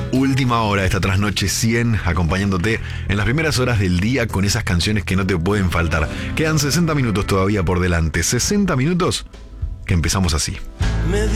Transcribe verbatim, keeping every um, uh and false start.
Última hora de esta trasnoche cien, acompañándote en las primeras horas del día con esas canciones que no te pueden faltar. Quedan sesenta minutos todavía por delante. sesenta minutos que empezamos así. Me